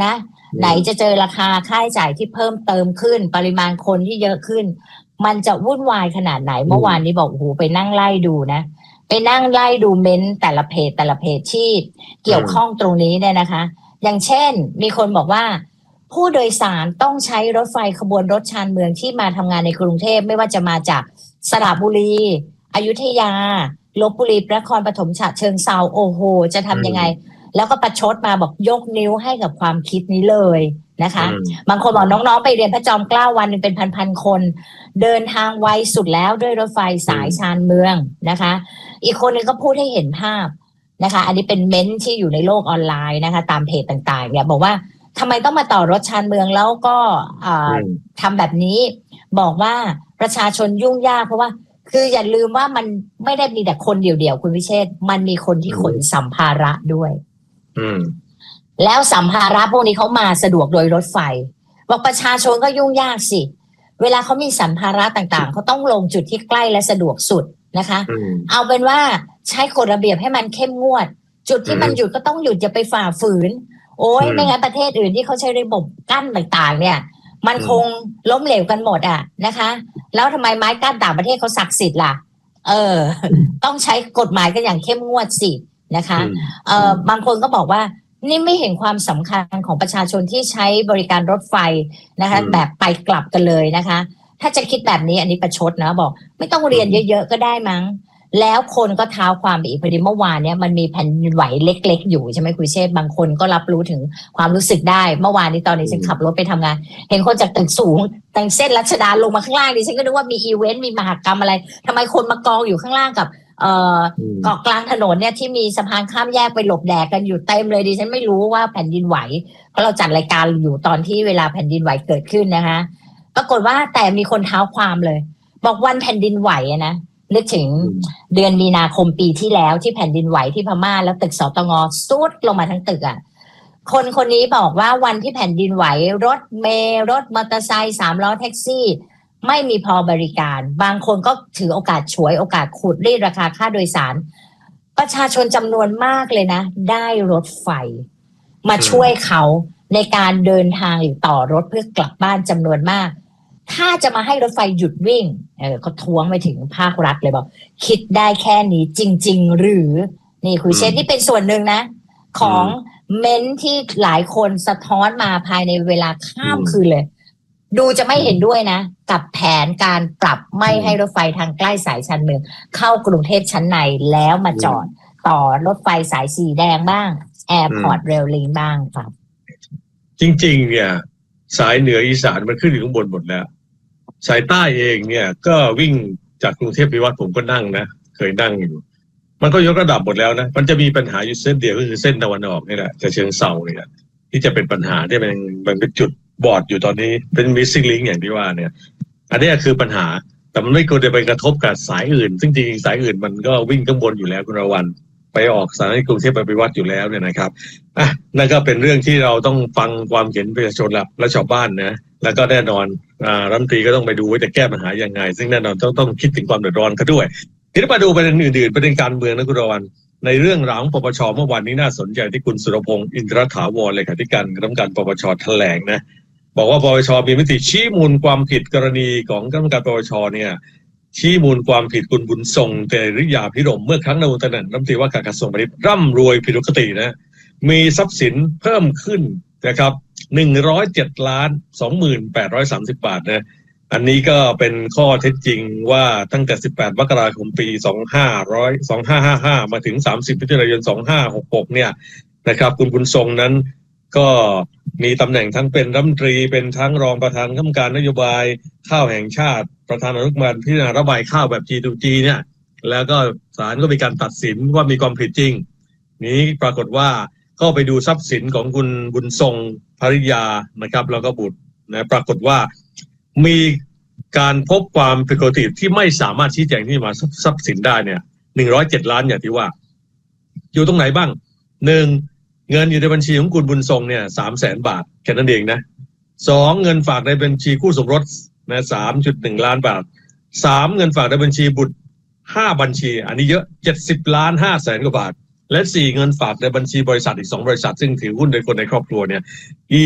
ไหนจะเจอราคาค่าใช้จ่ายที่เพิ่มเติมขึ้นปริมาณคนที่เยอะขึ้นมันจะวุ่นวายขนาดไหนเมื่อวานนี้บอกโอ้โหไปนั่งไล่ดูนะไปนั่งไล่ดูเม้นแต่ละเพจแต่ละเพจที่เกี่ยวข้องตรงนี้เนี่ยนะคะอย่างเช่นมีคนบอกว่าผู้โดยสารต้องใช้รถไฟขบวนรถชานเมืองที่มาทำงานในกรุงเทพไม่ว่าจะมาจากสระบุรีอยุธยาลพบุรีนครปฐมฉะเชิงเทราโอ้โหจะทำยังไงแล้วก็ประชดมาบอกยกนิ้วให้กับความคิดนี้เลยนะคะบางคนบอกน้องๆไปเรียนพระจอมเกล้าวันนึงเป็นพันๆคนเดินทางไวสุดแล้วด้วยรถไฟสายชานเมืองนะคะอีกคนนึงก็พูดให้เห็นภาพนะคะอันนี้เป็นเม้นท์ที่อยู่ในโลกออนไลน์นะคะตามเพจต่างๆเนี่ยบอกว่าทำไมต้องมาต่อรถชานเมืองแล้วก็ทำแบบนี้บอกว่าประชาชนยุ่งยากเพราะว่าคืออย่าลืมว่ามันไม่ได้มีแต่คนเดียวๆคุณวิเชษฐ์มันมีคนที่ขนสัมภาระด้วยแล้วสัมภาระพวกนี้เขามาสะดวกโดยรถไฟบอกประชาชนก็ยุ่งยากสิเวลาเขามีสัมภาระต่างๆเขาต้องลงจุดที่ใกล้และสะดวกสุดนะคะเอาเป็นว่าใช้กฎระเบียบให้มันเข้มงวดจุดที่มันหยุดก็ต้องหยุดอย่าไปฝ่าฝืนโอ้ยไม่งั้นประเทศอื่นที่เขาใช้ระบบกั้นต่างๆเนี่ยมันคงล้มเหลวกันหมดอ่ะนะคะแล้วทำไมไม้กั้นต่างประเทศเขาศักดิ์สิทธิ์ล่ะเออต้องใช้กฎหมายกันอย่างเข้มงวดสินะคะเออบางคนก็บอกว่านี่ไม่เห็นความสำคัญของประชาชนที่ใช้บริการรถไฟนะคะแบบไปกลับกันเลยนะคะถ้าจะคิดแบบนี้อันนี้ประชดนะบอกไม่ต้องเรียนเยอะๆก็ได้มั้งแล้วคนก็เท้าความไปอีกพอดีเมื่อวานเนี้ยมันมีแผ่นดินไหวเล็กๆอยู่ใช่ไหมคุณเชษฐ์บางคนก็รับรู้ถึงความรู้สึกได้เมื่อวานนี้ตอนนี้ฉันขับรถไปทำงานเห็นคนจากตึกสูงตั้งเส้นรัชดาลงมาข้างล่างดิฉันก็นึกว่ามีอีเวนต์มีมหกรรมอะไรทำไมคนมากองอยู่ข้างล่างกับเอ่อเกาะกลางถนนเนี่ยที่มีสะพานข้ามแยกไปหลบแดดกันอยู่เต็มเลยดิฉันไม่รู้ว่าแผ่นดินไหวเพราะเราจัดรายการอยู่ตอนที่เวลาแผ่นดินไหวเกิดขึ้นนะคะปรากฏว่าแต่มีคนเท้าความเลยบอกวันแผ่นดินไหวนะนึกถึงเดือนมีนาคมปีที่แล้วที่แผ่นดินไหวที่พม่าแล้วตึกสตงซุดลงมาทั้งตึกอ่ะคนคนนี้บอกว่าวันที่แผ่นดินไหวรถเมล์รถมอเตอร์ไซค์สามล้อแท็กซี่ไม่มีพอบริการบางคนก็ถือโอกาสฉวยโอกาสขูดรีดราคาค่าโดยสารประชาชนจำนวนมากเลยนะได้รถไฟมาช่วยเขาในการเดินทางหรือต่อรถเพื่อกลับบ้านจำนวนมากถ้าจะมาให้รถไฟหยุดวิ่งเออเขาท้วงไปถึงภาครัฐเลยบอกคิดได้แค่นี้จริงๆหรือนี่คุยเช่นนี่เป็นส่วนหนึ่งนะของเม้นที่หลายคนสะท้อนมาภายในเวลาข้ามคืนเลยดูจะไม่เห็นด้วยนะกับแผนการปรับไม่ให้รถไฟทางใกล้สายชานเมืองเข้ากรุงเทพชั้นในแล้วมาจอดต่อรถไฟสายสีแดงบ้างแอร์พอร์ตเรลลิงบ้างครับจริงๆเนี่ยสายเหนืออีสานมันขึ้นอยู่ข้างบนหมดแล้วสายใต้เองเนี่ยก็วิ่งจากกรุงเทพไปวัดผมก็นั่งนะเคยนั่งอยู่มันก็ยกระดับหมดแล้วนะมันจะมีปัญหาอยู่เส้นเดียวก็คือเส้นตะวันออกนี่แหละจะเชิงเซาเนี่ยที่จะเป็นปัญหาที่มันมันเป็นจุดบอดอยู่ตอนนี้เป็น missing link อย่างที่ว่าเนี่ยอันนี้คือปัญหาแต่มันไม่ควรจะไปกระทบกับสายอื่นซึ่งจริงๆสายอื่นมันก็วิ่งข้างบนอยู่แล้วคุณรวันไปออกสถานีกรุงเทพไปวัดอยู่แล้วเนี่ยนะครับอ่ะนั่นก็เป็นเรื่องที่เราต้องฟังความเห็นประชาชนและชาวบ้านนะแล้วก็แน่นอนอ่ารัฐมนตรีก็ต้องไปดูว่าจะแก้ปัญหายังไงซึ่งแน่นอนต้องต้องคิดถึงความเดือดร้อนเขาด้วยทีนี้มาดูประเด็นอื่นๆประเด็นการเมืองนะคุณรวันในเรื่องราวของปปชเมื่อวานนี้น่าสนใจที่คุณสุรพงษ์อินทรถาวรเลขาธิการคณะกรรมการปปชแถลงนะบอกว่าปปชมีมติชี้มูลความผิดกรณีของคณะกรรมการปปชเนี่ยชี้มูลความผิดคุณบุญทรงเตริยาภิรมย์เมื่อครั้งดำรงตำแหน่งรัฐมนตรีว่าการกระทรวงพาณิชย์ร่ำรวยผิดปกตินะมีทรัพย์สินเพิ่มขึ้นนะครับหนึ่งร้อยเจ็ดล้านสองหมื่นแปดร้อยสามสิบบาทนะอันนี้ก็เป็นข้อเท็จจริงว่าตั้งแต่สิบแปดมกราคมปีสองพันห้าร้อยสองพันห้าร้อยห้าสิบห้ามาถึงสามสิบมิถุนายนสองพันห้าร้อยหกสิบหกเนี่ยนะครับคุณบุญทรงนั้นก็มีตำแหน่งทั้งเป็นรัฐมนตรีเป็นทั้งรองประธานคณะกรรมการนโยบายข้าวแห่งชาติประธานอนุกรรมการพิจารณาระบายข้าวแบบ จี ทู จี เนี่ยแล้วก็ศาลก็มีการตัดสินว่ามีความผิดจริงนี้ปรากฏว่าก็ไปดูทรัพย์สินของคุณบุญทรงภริยานะครับแล้วก็บุตรนะปรากฏว่ามีการพบความผิดปกติที่ไม่สามารถชี้แจงที่มาทรัพย์สินได้เนี่ยหนึ่งร้อยเจ็ดล้านอย่างที่ว่าอยู่ตรงไหนบ้างหนึ่งเงินอยู่ในบัญชีของคุณบุญทรงเนี่ยสามแสนบาทแค่นั้นเองนะสองเงินฝากในบัญชีคู่สมรสนะสามจุดหนึ่งล้านบาทสามเงินฝากในบัญชีบุตรห้าบัญชีอันนี้เยอะเจ็ดสิบล้านห้าแสนกว่าบาทและสี่เงินฝากในบัญชีบริษัทอีกสองบริษัทซึ่งถือหุ้นโดยคนในครอบครัวเนี่ยอีก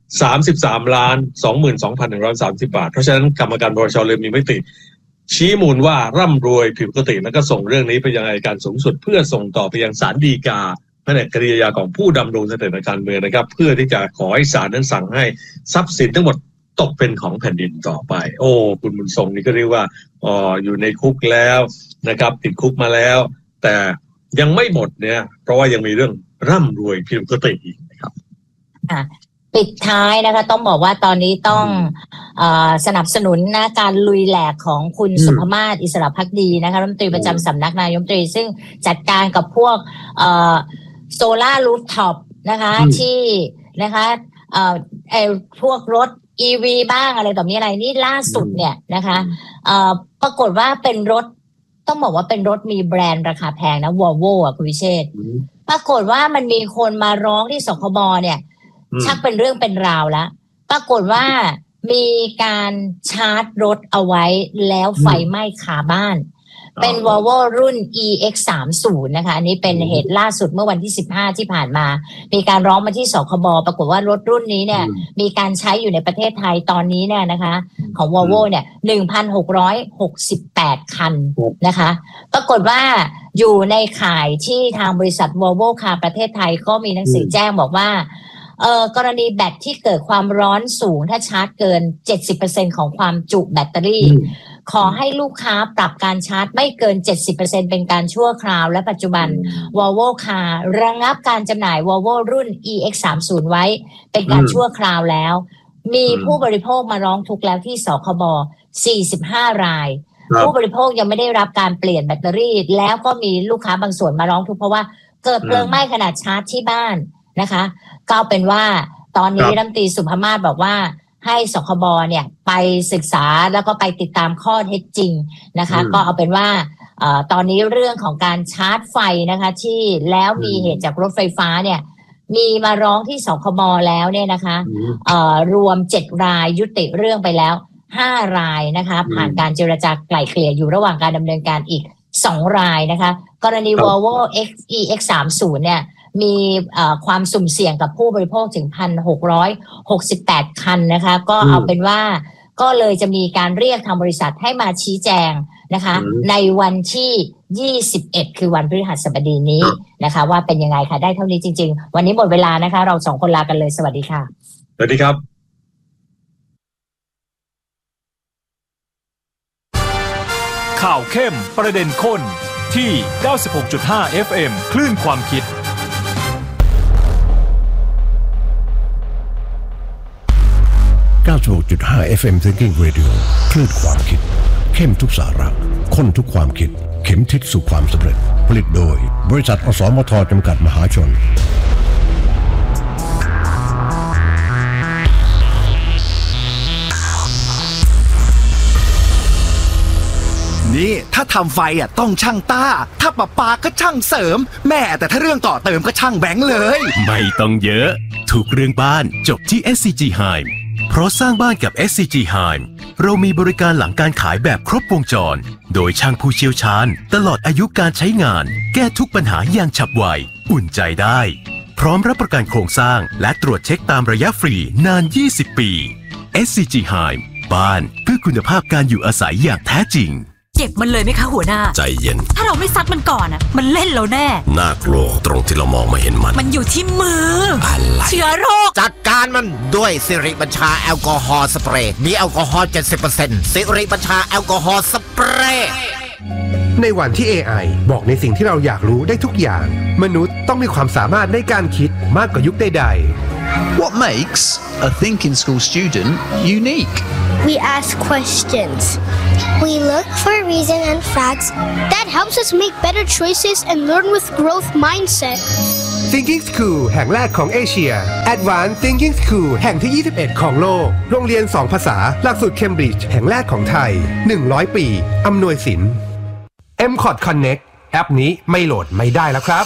สามสิบสามล้านสองหมื่นสองพันหนึ่งร้อยสามสิบบาทเพราะฉะนั้นกรรมการปปชเลยมีมติชี้มูลว่าร่ำรวยผิดปกติแล้วก็ส่งเรื่องนี้ไปยังอัยการสูงสุดเพื่อส่งต่อไปยังศาลฎีกาแผนกคดีอาญาของผู้ดำรงตำแหน่งทางการเมืองนะครับเพื่อที่จะขอให้ศาลนั้นสั่งให้ทรัพย์สินทั้งหมดตกเป็นของแผ่นดินต่อไปโอ้คุณบุญทรงนี่ก็เรียกว่าอ๋ออยู่ในคุกแล้วนะครับติดคุกมาแล้วแต่ยังไม่หมดเนี่ยเพราะว่ายังมีเรื่องร่ำรวยผิดปกติอีกนะครับปิดท้ายนะคะต้องบอกว่าตอนนี้ต้องเอ่อสนับสนุนนะการลุยแหลกของคุณสุภมาศอิสระภักดีนะคะรัฐมนตรีประจำสำนักนายกรัฐมนตรีซึ่งจัดการกับพวกเอ่อโซล่ารูฟท็อปนะคะที่นะคะเอ่อไอ้พวกรถ อี วี บ้างอะไรต่อมีอะไรนี่ล่าสุดเนี่ยนะคะเอ่อปรากฏว่าเป็นรถต้องบอกว่าเป็นรถมีแบรนด์ราคาแพงนะ Volvo อ่ะคุณวิเชษฐ์ปรากฏว่ามันมีคนมาร้องที่สคบเนี่ยชักเป็นเรื่องเป็นราวแล้วปรากฏว่ามีการชาร์จรถเอาไว้แล้วไฟไหม้คาบ้านเป็น Volvo รุ่น อี เอ็กซ์ สามสิบ นะคะอันนี้เป็นเหตุล่าสุดเมื่อวันที่สิบห้าที่ผ่านมามีการร้องมาที่สคบปรากฏว่ารถรุ่นนี้เนี่ยมีการใช้อยู่ในประเทศไทยตอนนี้เนี่ยนะคะของ Volvo เนี่ย หนึ่งพันหกร้อยหกสิบแปด คันนะคะปรากฏว่าอยู่ในข่ายที่ทางบริษัท Volvo Car ประเทศไทยก็มีหนังสือแจ้งบอกว่าเอ่อกรณีแบตที่เกิดความร้อนสูงถ้าชาร์จเกิน เจ็ดสิบเปอร์เซ็นต์ ของความจุแบตเตอรี่ขอให้ลูกค้าปรับการชาร์จไม่เกิน เจ็ดสิบเปอร์เซ็นต์ เป็นการชั่วคราวและปัจจุบัน Volvo Car ระงับการจำหน่าย Volvo รุ่น อี เอ็กซ์ สามสิบ ไว้เป็นการชั่วคราวแล้วมีผู้บริโภคมาร้องทุกข์แล้วที่สคบสี่สิบห้ารายผู้บริโภคยังไม่ได้รับการเปลี่ยนแบตเตอรี่แล้วก็มีลูกค้าบางส่วนมาร้องทุกข์เพราะว่าเกิดเพลิงไหม้ขณะชาร์จที่บ้านนะคะก็เป็นว่าตอนนี้รัฐมนตรีสุภมาศบอกว่าให้สคบเนี่ยไปศึกษาแล้วก็ไปติดตามข้อเท็จจริงนะคะก็เอาเป็นว่าเอ่อตอนนี้เรื่องของการชาร์จไฟนะคะที่แล้วมีเหตุจากรถไฟฟ้าเนี่ยมีมาร้องที่สคบแล้วเนี่ยนะคะเอ่อรวมเจ็ดรายยุติเรื่องไปแล้วห้ารายนะคะผ่านการเจรจาไกล่เกลี่ยอยู่ระหว่างการดำเนินการอีกสองรายนะคะกรณี Volvo อี เอ็กซ์ สามสิบ เนี่ยมีความสุ่มเสี่ยงกับผู้บริโภคถึง หนึ่งพันหกร้อยหกสิบแปด คันนะคะก็เอาเป็นว่าก็เลยจะมีการเรียกทางบริษัทให้มาชี้แจงนะคะในวันที่ยี่สิบเอ็ดคือวันพฤหัสบดีนี้นะคะว่าเป็นยังไงค่ะได้เท่านี้จริงๆวันนี้หมดเวลานะคะเราสองคนลากันเลยสวัสดีค่ะสวัสดีครับข่าวเข้มประเด็นข้นที่ เก้าสิบหกจุดห้า เอฟ เอ็ม คลื่นความคิดเก้าสิบหกจุดห้า เอฟ เอ็ม Thinking Radio คลื่นความคิดเข้มทุกสาระข้นทุกความคิดเข็มทิศสู่ความสำเร็จผลิตโดยบริษัทอสมทจำกัดมหาชนนี่ถ้าทำไฟอ่ะต้องช่างต้าถ้าประปาก็ช่างเสริมแม่แต่ถ้าเรื่องต่อเติมก็ช่างแบงค์เลยไม่ต้องเยอะทุกเรื่องบ้านจบที่ เอส ซี จี Heim เพราะสร้างบ้านกับ เอส ซี จี Heim เรามีบริการหลังการขายแบบครบวงจรโดยช่างผู้เชี่ยวชาญตลอดอายุการใช้งานแก้ทุกปัญหาอย่างฉับไวอุ่นใจได้พร้อมรับประกันโครงสร้างและตรวจเช็คตามระยะฟรีนานยี่สิบปี เอส ซี จี Heim บ้านเพื่อคุณภาพการอยู่อาศัยอย่างแท้จริงเก็บมันเลยไหมคะหัวหน้าใจเย็นถ้าเราไม่ซัดมันก่อนอ่ะมันเล่นเราแน่น่ากลัวตรงที่เรามองไม่เห็นมันมันอยู่ที่มืออะไรเชื้อโรคจัดการมันด้วยสิริบัญชาแอลกอฮอล์สเปรย์มีแอลกอฮอล์ เจ็ดสิบเปอร์เซ็นต์ สิริบัญชาแอลกอฮอล์สเปรย์ในวันที่ เอ ไอ บอกในสิ่งที่เราอยากรู้ได้ทุกอย่างมนุษย์ต้องมีความสามารถในการคิดมากกว่ายุคใดๆ What makes a thinking school student unique? We ask questions. We look for reason and facts that helps us make better choices and learn with growth mindset. Thinking School แห่งแรกของเอเชีย Advanced Thinking School แห่งที่ยี่สิบเอ็ดของโลกโรงเรียนสองภาษาหลักสูตร Cambridge แห่งแรกของไทยหนึ่งร้อยปีอำนวยสิน เอ็ม คอท Connect แอปนี้ไม่โหลดไม่ได้แล้วครับ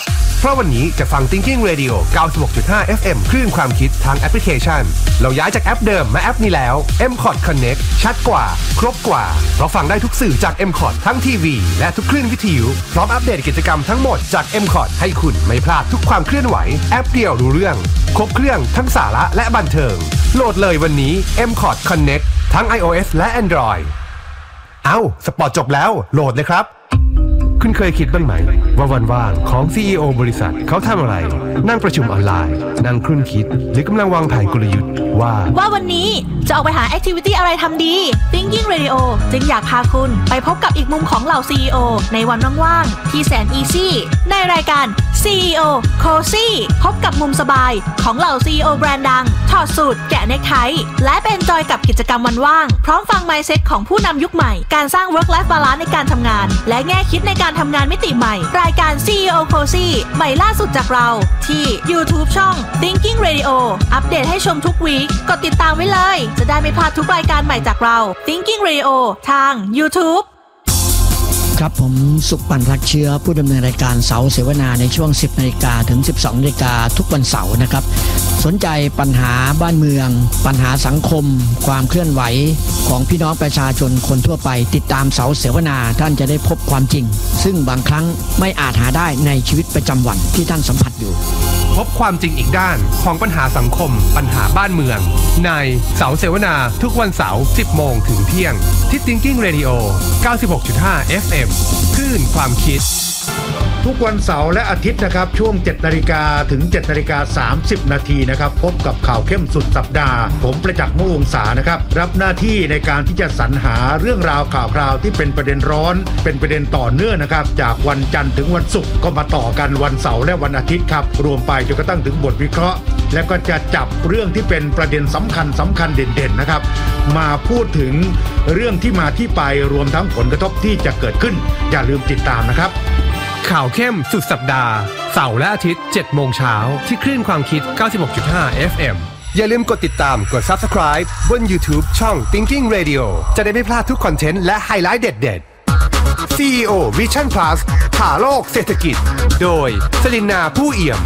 เพราะวันนี้จะฟัง Thinking Radio เก้าสิบหกจุดห้า เอฟ เอ็ม คลื่นความคิดทางแอปพลิเคชันเราย้ายจากแอปเดิมมาแอปนี้แล้ว เอ็ม คอท Connect ชัดกว่าครบกว่าเพราะฟังได้ทุกสื่อจาก เอ็ม คอท ทั้งทีวีและทุกคลื่นวิทยุพร้อมอัปเดตกิจกรรมทั้งหมดจาก เอ็ม คอท ให้คุณไม่พลาดทุกความเคลื่อนไหวแอปเดียวรู้เรื่องครบเครื่องทั้งสาระและบันเทิงโหลดเลยวันนี้ เอ็ม คอท Connect ทั้ง iOS และ Android เอ้าสปอร์ตจบแล้วโหลดเลยครับคุณเคยคิดบ้างไหมว่าวันว่างของ ซี อี โอ บริษัทเขาทำอะไรนั่งประชุมออนไลน์นั่งครุ่นคิดหรือกำลังวางแผนกลยุทธ์ว่าว่าวันนี้จะออกไปหาแอคทิวิตี้อะไรทำดี Thinking Radio จึงอยากพาคุณไปพบกับอีกมุมของเหล่า ซี อี โอ ในวันว่างๆที่แสนอีซี่ในรายการ ซี อี โอ Cozy พบกับมุมสบายของเหล่า ซี อี โอ แบรนด์ดังถอดสูทแกะเนคไทและเป็นจอยกับกิจกรรมวันว่างพร้อมฟัง mindset ของผู้นำยุคใหม่การสร้าง work life balance ในการทำงานและแง่คิดในการทำงานมิติใหม่รายการ ซี อี โอ Cozy ใหม่ล่าสุดจากเราที่ YouTube ช่อง Thinking Radio อัปเดตให้ชมทุกวีคกดติดตามไว้เลยจะได้ไม่พลาดทุกรายการใหม่จากเรา Thinking Radio ทาง YouTube ครับผมสุขปันรักเชื้อผู้ดำเนินรายการเสาเสวนาในช่วง สิบนาฬิกาถึง สิบสองนาฬิกาทุกวันเสาร์นะครับสนใจปัญหาบ้านเมืองปัญหาสังคมความเคลื่อนไหวของพี่น้องประชาชนคนทั่วไปติดตามเสาเสวนาท่านจะได้พบความจริงซึ่งบางครั้งไม่อาจหาได้ในชีวิตประจำวันที่ท่านสัมผัสอยู่พบความจริงอีกด้านของปัญหาสังคมปัญหาบ้านเมืองในเสาเสวนาทุกวันเสาร์ สิบโมงถึงเที่ยงที่ Thinking Radio เก้าสิบหกจุดห้า เอฟ เอ็ม คลื่นความคิดทุกวันเสาร์และอาทิตย์นะครับช่วง เจ็ดนาฬิกา ถึง เจ็ดนาฬิกาสามสิบนาทีนะครับพบกับข่าวเข้มสุดสัปดาห์ผมประจักษ์ มวงศานะครับรับหน้าที่ในการที่จะสรรหาเรื่องราวข่าวคราวที่เป็นประเด็นร้อนเป็นประเด็นต่อเนื่องนะครับจากวันจันทร์ถึงวันศุกร์ก็มาต่อกันวันเสาร์และวันอาทิตย์ครับรวมไปจนกระทั่งถึงบทวิเคราะห์และก็จะจับเรื่องที่เป็นประเด็นสำคัญสำคัญเด่นๆนะครับมาพูดถึงเรื่องที่มาที่ไปรวมทั้งผลกระทบที่จะเกิดขึ้นอย่าลืมติดตามนะครับข่าวเข้มสุดสัปดาห์เสาร์และอาทิตย์ เจ็ดโมงเช้าที่คลื่นความคิด เก้าสิบหกจุดห้า เอฟ เอ็ม อย่าลืมกดติดตามกด Subscribe บน YouTube ช่อง Thinking Radio จะได้ไม่พลาดทุกคอนเทนต์และไฮไลท์เด็ดๆ ซี อี โอ Vision Plus ผ่าโลกเศรษฐกิจโดยสลินนาผู้เอี่ยม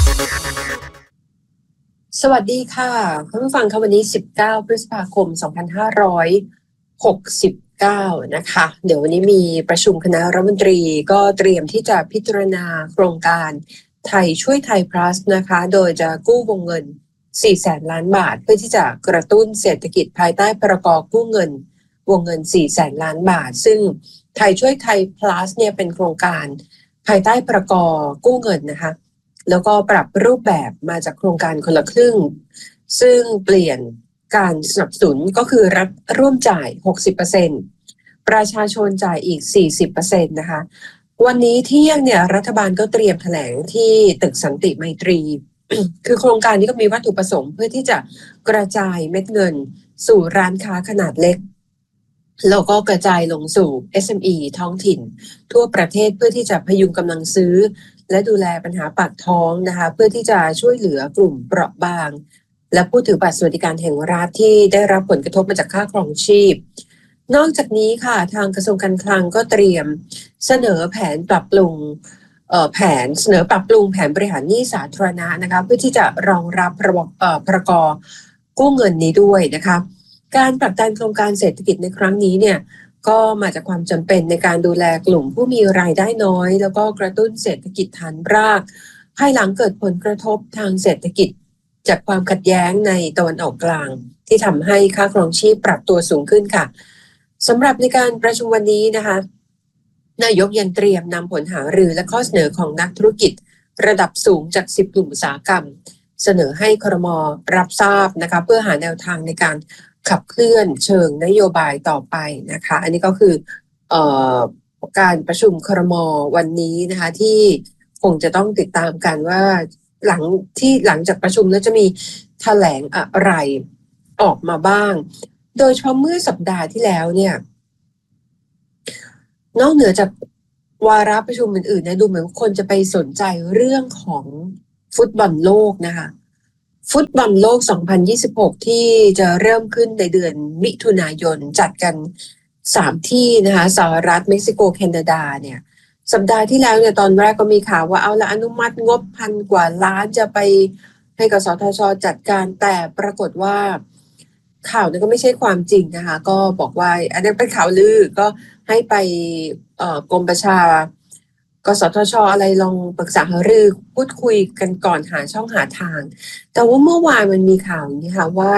สวัสดีค่ะคุณผู้ฟังค่ะวันนี้สิบเก้าพฤษภาคมสองพันห้าร้อยหกสิบเก้านะคะเดี๋ยววันนี้มีประชุมคณะรัฐมนตรีก็เตรียมที่จะพิจารณาโครงการไทยช่วยไทย plus นะคะโดยจะกู้วงเงินสี่แสนล้านบาทเพื่อที่จะกระตุ้นเศรษฐกิจภายใต้พรกกู้เงินวงเงินสี่แสนล้านบาทซึ่งไทยช่วยไทย plus เนี่ยเป็นโครงการภายใต้พรกกู้เงินนะคะแล้วก็ปรับรูปแบบมาจากโครงการคนละครึ่งซึ่งเปลี่ยนการสนับสนุนก็คือรัฐร่วมจ่าย หกสิบเปอร์เซ็นต์ ประชาชนจ่ายอีก สี่สิบเปอร์เซ็นต์ นะคะวันนี้เที่ยงเนี่ยรัฐบาลก็เตรียมแถลงที่ตึกสันติไมตรี คือโครงการนี้ก็มีวัตถุประสงค์เพื่อที่จะกระจายเม็ดเงินสู่ร้านค้าขนาดเล็กแล้วก็กระจายลงสู่ เอส เอ็ม อี ท้องถิ่นทั่วประเทศเพื่อที่จะพยุงกำลังซื้อและดูแลปัญหาปากท้องนะคะเพื่อที่จะช่วยเหลือกลุ่มเปราะบางและผู้ถือบัตรสวัสดิการแห่งรัฐที่ได้รับผลกระทบมาจากค่าครองชีพนอกจากนี้ค่ะทางกระทรวงการคลังก็เตรียมเสนอแผนปรับปรุงเอ่อแผนเสนอปรับปรุงแผนบริหารหนี้สาธารณะนะคะเพื่อที่จะรองรับพรบเอ่อพรกกู้เงินนี้ด้วยนะคะการผลักดันโครงการเศรษฐกิจในครั้งนี้เนี่ยก็มาจากความจำเป็นในการดูแลกลุ่มผู้มีรายได้น้อยแล้วก็กระตุ้นเศรษฐกิจฐานรากภายหลังเกิดผลกระทบทางเศรษฐกิจจากความขัดแย้งในตะวันออกกลางที่ทำให้ค่าครองชีพปรับตัวสูงขึ้นค่ะสำหรับในการประชุมวันนี้นะคะนายกยังเตรียมนำผลหารือและข้อเสนอของนักธุรกิจระดับสูงจากสิบกลุ่มอุตสาหกรรมเสนอให้ครม.รับทราบนะคะเพื่อหาแนวทางในการขับเคลื่อนเชิงนโยบายต่อไปนะคะอันนี้ก็คือเอ่อการประชุมครม.วันนี้นะคะที่คงจะต้องติดตามกันว่าหลังที่หลังจากประชุมแล้วจะมีแถลงอะไรออกมาบ้างโดยเฉพาะเมื่อสัปดาห์ที่แล้วเนี่ยนอกเหนือจากวาระประชุมอื่นๆนะดูเหมือนคนจะไปสนใจเรื่องของฟุตบอลโลกนะคะฟุตบอลโลกสองพันยี่สิบหกที่จะเริ่มขึ้นในเดือนมิถุนายนจัดกันสามที่นะคะสหรัฐเม็กซิโกแคนาดาเนี่ยสัปดาห์ที่แล้วเนี่ยตอนแรกก็มีข่าวว่าเอาละอนุมัติงบพันกว่าล้านจะไปให้กสทช.จัดการแต่ปรากฏว่าข่าวนั้นก็ไม่ใช่ความจริงนะคะก็บอกว่าอันนี้เป็นข่าวลือก็ให้ไปเอ่อกรมประชากสทช.อะไรลองปรึกษาหารือพูดคุยกันก่อนหาช่องหาทางแต่ว่าเมื่อวานมันมีข่าวนี้ค่ะว่า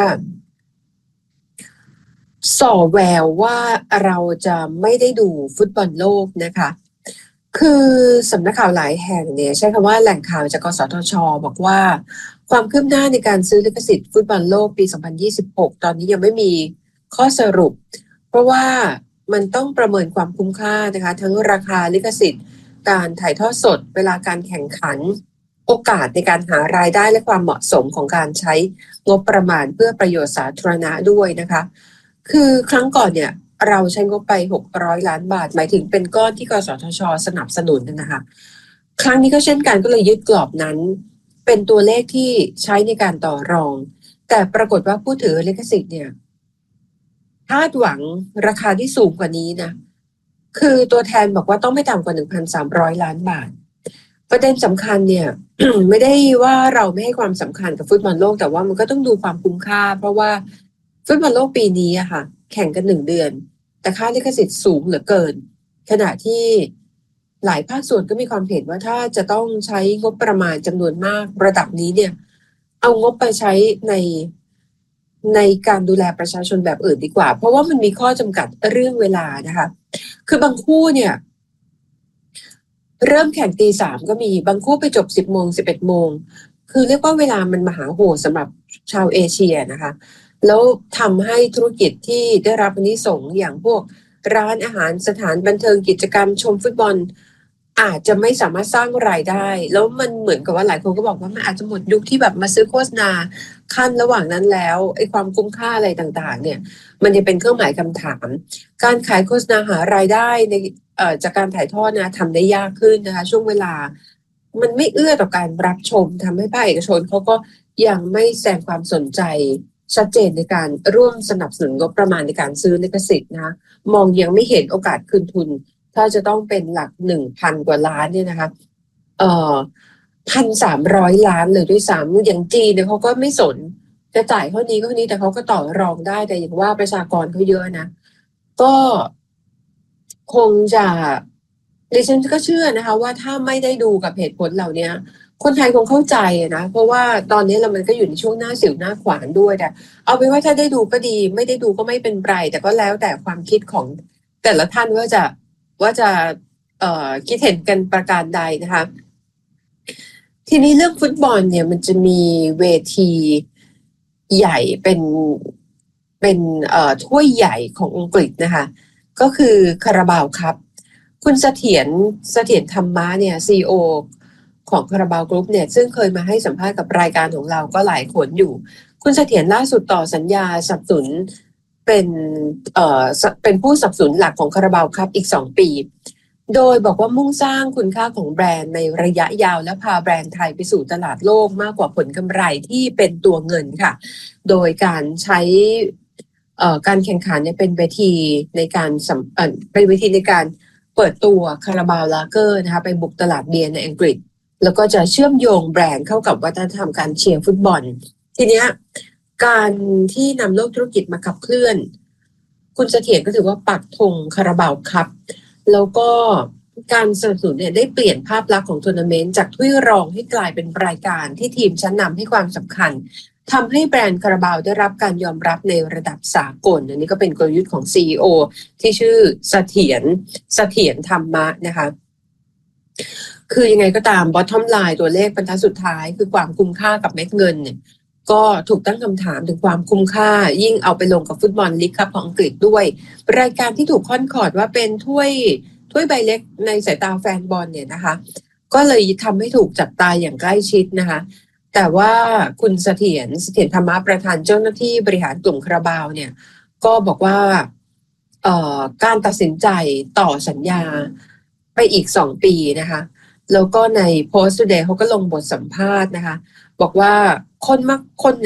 ส่อแววว่าเราจะไม่ได้ดูฟุตบอลโลกนะคะคือสำนักข่าวหลายแห่งเนี่ยใช้คำว่าแหล่งข่าวจากกสทช.บอกว่าความคืบหน้าในการซื้อลิขสิทธิ์ฟุตบอลโลกปีสองพันยี่สิบหกตอนนี้ยังไม่มีข้อสรุปเพราะว่ามันต้องประเมินความคุ้มค่านะคะทั้งราคาลิขสิทธิ์การถ่ายทอดสดเวลาการแข่งขันโอกาสในการหารายได้และความเหมาะสมของการใช้งบประมาณเพื่อประโยชน์สาธารณะด้วยนะคะคือครั้งก่อนเนี่ยเราใช้งบไปหกร้อยล้านบาทหมายถึงเป็นก้อนที่กสทช.สนับสนุนนะคะครั้งนี้ก็เช่นกันก็เลยยึดกรอบนั้นเป็นตัวเลขที่ใช้ในการต่อรองแต่ปรากฏว่าผู้ถือลิขสิทธิ์เนี่ยคาดหวังราคาที่สูงกว่านี้นะคือตัวแทนบอกว่าต้องไม่ต่ำกว่า หนึ่งพันสามร้อย ล้านบาทประเด็นสำคัญเนี่ย ไม่ได้ว่าเราไม่ให้ความสำคัญกับฟุตบอลโลกแต่ว่ามันก็ต้องดูความคุ้มค่าเพราะว่าฟุตบอลโลกปีนี้อะค่ะแข่งกันหนึ่งเดือนแต่ค่าลิขสิทธิ์สูงเหลือเกินขณะที่หลายภาคส่วนก็มีความเห็นว่าถ้าจะต้องใช้งบประมาณจำนวนมากระดับนี้เนี่ยเอางบไปใช้ในในการดูแลประชาชนแบบอื่นดีกว่าเพราะว่ามันมีข้อจำกัดเรื่องเวลานะคะคือบางคู่เนี่ยเริ่มแข่งตีสามก็มีบางคู่ไปจบสิบโมงสิบเอ็ดโมงคือเรียกว่าเวลามันมหาโหดสำหรับชาวเอเชียนะคะแล้วทำให้ธุรกิจที่ได้รับอานิสงส์อย่างพวกร้านอาหารสถานบันเทิงกิจกรรมชมฟุตบอลอาจจะไม่สามารถสร้างรายได้แล้วมันเหมือนกับว่าหลายคนก็บอกว่ามันอาจจะหมดยุคที่แบบมาซื้อโฆษณาขั้นระหว่างนั้นแล้วไอ้ความคุ้มค่าอะไรต่างๆเนี่ยมันจะเป็นเครื่องหมายคำถามการขายโฆษณาหารายได้ในเอ่อจากการถ่ายทอดนะทำได้ยากขึ้นนะคะช่วงเวลามันไม่เอื้อต่อการรับชมทำให้ภาคเอกชนเขาก็ยังไม่แสดงความสนใจชัดเจนในการร่วมสนับสนุนงบประมาณในการซื้อลิขสิทธิ์นะมองยังไม่เห็นโอกาสคืนทุนถ้าจะต้องเป็นหลักหนึ่งพันกว่าล้านเนี่ยนะคะเอ่อพันสามร้อยล้านเลยด้วยซ้ำอย่างจีนเนี่ยเขาก็ไม่สนจะจ่ายเท่านี้ก็เท่านี้แต่เขาก็ต่อรองได้แต่อย่างว่าประชากรเขาเยอะนะก็คงจะดิฉันก็เชื่อนะคะว่าถ้าไม่ได้ดูกับเหตุผลเหล่านี้คนไทยคงเข้าใจนะเพราะว่าตอนนี้เรามันก็อยู่ในช่วงหน้าสิวหน้าขวานด้วยแต่เอาเป็นว่าถ้าได้ดูก็ดีไม่ได้ดูก็ไม่เป็นไรแต่ก็แล้วแต่ความคิดของแต่ละท่านว่าจะว่าจะเอ่อคิดเห็นกันประการใดนะคะทีนี้เรื่องฟุตบอลเนี่ยมันจะมีเวทีใหญ่เป็นเป็นเอ่อถ้วยใหญ่ของอังกฤษนะคะก็คือคาราบาวครับคุณเสถียรเสถียรธรรมะเนี่ย ซี อี โอ ของคาราบาวกรุ๊ปเนี่ยซึ่งเคยมาให้สัมภาษณ์กับรายการของเราก็หลายคนอยู่คุณเสถียรล่าสุดต่อสัญญาสนับสนุนเป็นเอ่อเป็นผู้สนับสนุนหลักของคาราบาวครับอีกสองปีโดยบอกว่ามุ่งสร้างคุณค่าของแบรนด์ในระยะยาวและพาแบรนด์ไทยไปสู่ตลาดโลกมากกว่าผลกำไรที่เป็นตัวเงินค่ะโดยการใช้เอ่อการแข่งขันเนี่ยเป็นเวทีในการเอ่อเป็นเวทีในการเปิดตัวคาราบาวลาเกอร์นะคะไปบุกตลาดเบียร์ในอังกฤษแล้วก็จะเชื่อมโยงแบรนด์เข้ากับวัฒนธรรมการเชียร์ฟุตบอลทีเนี้ยการที่นำโลกธุรกิจมาขับเคลื่อนคุณเสถียรก็ถือว่าปักธงคาราบาวครับแล้วก็การสนับสนุนเนี่ยได้เปลี่ยนภาพลักษณ์ของทัวร์นาเมนต์จากถ้วยรองให้กลายเป็นรายการที่ทีมชั้นนำให้ความสำคัญทำให้แบรนด์คาราบาวได้รับการยอมรับในระดับสากลอันนี้ก็เป็นกลยุทธ์ของ ซี อี โอ ที่ชื่อเสถียรเสถียรธรรมะนะคะคือยังไงก็ตาม bottom line ตัวเลขบรรทัดสุดท้ายคือความคุ้มค่ากับเม็ดเงินเนี่ยก็ถูกตั้งคำถามถึงความคุ้มค่ายิ่งเอาไปลงกับฟุตบอลลีกคัพของอังกฤษด้วยรายการที่ถูกค่อนขอดว่าเป็นถ้วยถ้วยใบเล็กในสายตาแฟนบอลเนี่ยนะคะก็เลยทำให้ถูกจับตาอย่างใกล้ชิดนะคะแต่ว่าคุณเสถียรเสถียรธรรมะประธานเจ้าหน้าที่บริหารกลุ่มคาราบาวเนี่ยก็บอกว่าเอ่อการตัดสินใจต่อสัญญาไปอีกสองปีนะคะแล้วก็ใน Post Today เขาก็ลงบทสัมภาษณ์นะคะบอกว่าคนมักคน